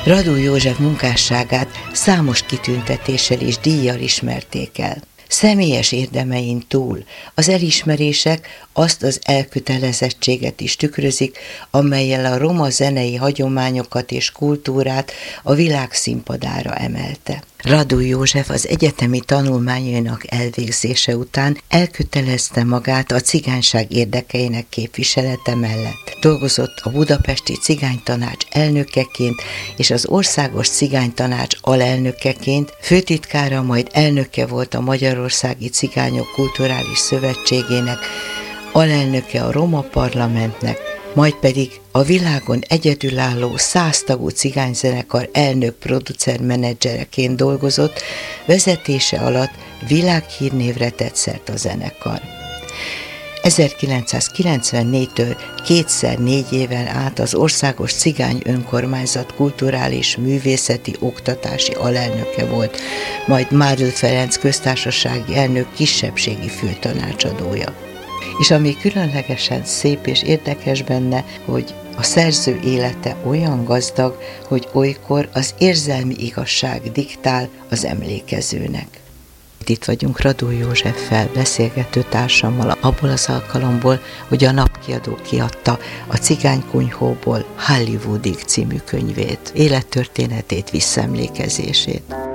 Radó József munkásságát számos kitüntetéssel és díjjal ismerték el. Személyes érdemein túl az elismerések azt az elkötelezettséget is tükrözik, amellyel a roma zenei hagyományokat és kultúrát a világ színpadára emelte. Radó József az egyetemi tanulmányainak elvégzése után elkötelezte magát a cigányság érdekeinek képviselete mellett. Dolgozott a Budapesti Cigánytanács elnökeként és az Országos Cigánytanács alelnökeként, főtitkára, majd elnöke volt a Magyarországi Cigányok Kulturális Szövetségének, alelnöke a Roma Parlamentnek, majd pedig a világon egyedülálló 100 tagú cigányzenekar elnök-producer-menedzsereként dolgozott, vezetése alatt világhírnévre tett szert a zenekar. 1994-től kétszer 4 éven át az Országos Cigány Önkormányzat kulturális, művészeti, oktatási alelnöke volt, majd Mádl Ferenc köztársasági elnök kisebbségi főtanácsadója. És ami különlegesen szép és érdekes benne, hogy a szerző élete olyan gazdag, hogy olykor az érzelmi igazság diktál az emlékezőnek. Itt vagyunk Radó Józseffel, beszélgető társammal abból az alkalomból, hogy a Napkiadó kiadta a Cigánykunyhóból Hollywoodig című könyvét, élettörténetét, visszaemlékezését.